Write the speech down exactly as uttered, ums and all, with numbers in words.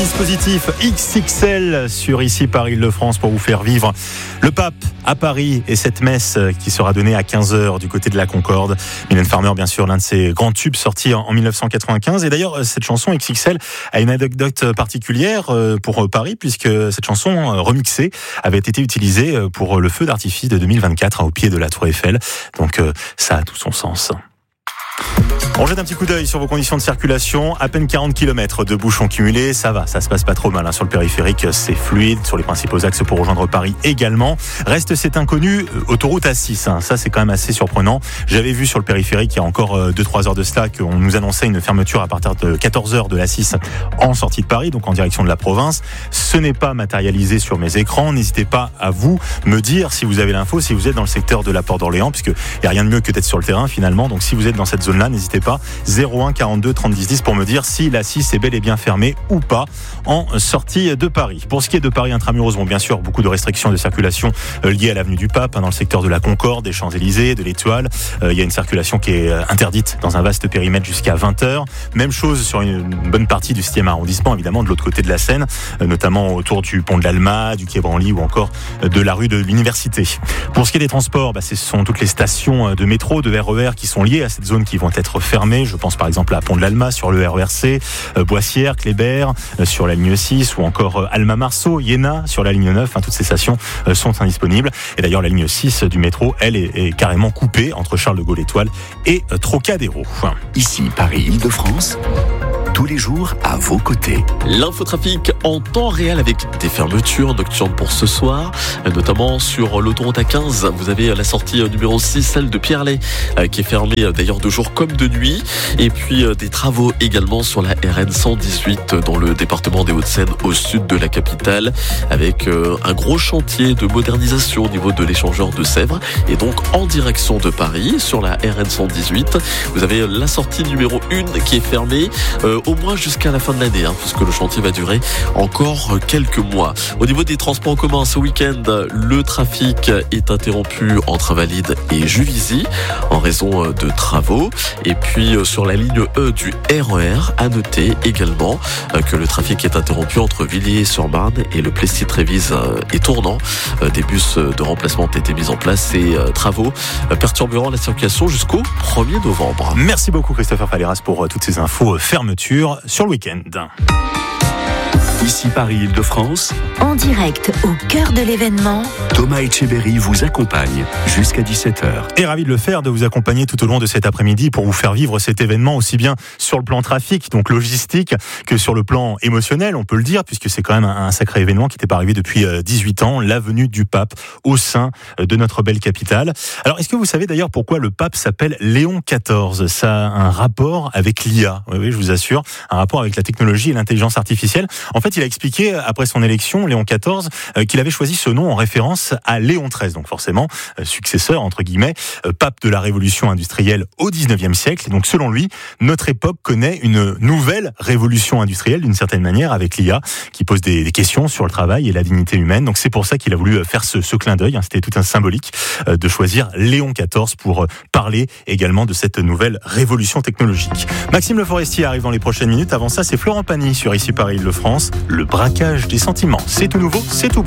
dispositif X X L sur ici Paris-Île-de-France pour vous faire vivre le pape à Paris et cette messe qui sera donnée à quinze heures du côté de la Concorde. Mylène Farmer, bien sûr, l'un de ses grands tubes sortis en dix-neuf cent quatre-vingt-quinze. Et d'ailleurs, cette chanson X X L a une anecdote particulière pour Paris puisque cette chanson remixée avait été utilisée pour le feu d'artifice de deux mille vingt-quatre au pied de la Tour Eiffel. Donc ça a tout son sens. On jette un petit coup d'œil sur vos conditions de circulation. À peine quarante kilomètres de bouchons cumulés, ça va, ça se passe pas trop mal. Hein. Sur le périphérique, c'est fluide. Sur les principaux axes pour rejoindre Paris également. Reste cet inconnu, autoroute A six. Hein. Ça, c'est quand même assez surprenant. J'avais vu sur le périphérique, il y a encore deux trois heures de cela, qu'on nous annonçait une fermeture à partir de quatorze heures de l'A six en sortie de Paris, donc en direction de la province. Ce n'est pas matérialisé sur mes écrans. N'hésitez pas à vous me dire si vous avez l'info, si vous êtes dans le secteur de la Porte d'Orléans, puisqu'il n'y a rien de mieux que d'être sur le terrain finalement. Donc si vous êtes dans cette zone-là, n'hésitez pas. zéro un quarante-deux trente dix dix pour me dire si l'A six est bel et bien fermée ou pas en sortie de Paris. Pour ce qui est de Paris intramuros, bon, bien sûr, beaucoup de restrictions de circulation liées à l'avenue du Pape, hein, dans le secteur de la Concorde, des Champs-Élysées, de l'Étoile. Euh, il y a une circulation qui est interdite dans un vaste périmètre jusqu'à vingt heures. Même chose sur une bonne partie du septième arrondissement, évidemment, de l'autre côté de la Seine, euh, notamment autour du pont de l'Alma, du quai Branly ou encore de la rue de l'Université. Pour ce qui est des transports, bah, ce sont toutes les stations de métro, de R E R qui sont liées à cette zone qui vont être fermées. Je pense par exemple à Pont de l'Alma sur le R E R C, euh, Boissière, Kléber euh, sur la ligne six ou encore euh, Alma-Marceau, Iéna sur la ligne neuf. Hein, toutes ces stations euh, sont indisponibles. Et d'ailleurs la ligne six du métro, elle est, est carrément coupée entre Charles de Gaulle Étoile et euh, Trocadéro. Ici Paris-Île-de-France. Tous les jours à vos côtés. L'infotrafic en temps réel avec des fermetures nocturnes pour ce soir, notamment sur l'autoroute A quinze. Vous avez la sortie numéro six, celle de Pierrelet, qui est fermée d'ailleurs de jour comme de nuit. Et puis des travaux également sur la R N cent dix-huit dans le département des Hauts-de-Seine au sud de la capitale, avec un gros chantier de modernisation au niveau de l'échangeur de Sèvres. Et donc en direction de Paris, sur la R N cent dix-huit, vous avez la sortie numéro un qui est fermée euh, au moins jusqu'à la fin de l'année, hein, puisque le chantier va durer encore quelques mois. Au niveau des transports en commun, ce week-end, le trafic est interrompu entre Invalides et Juvisy en raison de travaux. Et puis sur la ligne E du R E R, à noter également que le trafic est interrompu entre Villiers-sur-Marne et le Plessis-Trévise et Tournant. Des bus de remplacement ont été mis en place. Ces travaux perturberont la circulation jusqu'au premier novembre. Merci beaucoup Christopher Faleras pour toutes ces infos fermetures sur le week-end. Ici Paris-Île-de-France. En direct au cœur de l'événement, Thomas Etcheberry vous accompagne jusqu'à dix-sept heures. Et ravi de le faire, de vous accompagner tout au long de cet après-midi pour vous faire vivre cet événement aussi bien sur le plan trafic, donc logistique, que sur le plan émotionnel, on peut le dire, puisque c'est quand même un sacré événement qui n'était pas arrivé depuis dix-huit ans, la venue du pape au sein de notre belle capitale. Alors, est-ce que vous savez d'ailleurs pourquoi le pape s'appelle Léon quatorze ? Ça a un rapport avec l'I A, oui, oui, je vous assure, un rapport avec la technologie et l'intelligence artificielle. En fait, il a expliqué, après son élection, Léon quatorze, euh, qu'il avait choisi ce nom en référence à Léon treize, donc forcément, euh, successeur, entre guillemets, euh, pape de la révolution industrielle au dix-neuvième siècle. Et donc, selon lui, notre époque connaît une nouvelle révolution industrielle, d'une certaine manière, avec l'I A, qui pose des, des questions sur le travail et la dignité humaine. Donc, c'est pour ça qu'il a voulu faire ce, ce clin d'œil, hein, c'était tout un symbolique, euh, de choisir Léon quatorze pour euh, parler également de cette nouvelle révolution technologique. Maxime Le Forestier arrive dans les prochaines minutes. Avant ça, c'est Florent Pagny sur Ici Paris-Île-de-France. Le braquage des sentiments. C'est tout nouveau, c'est tout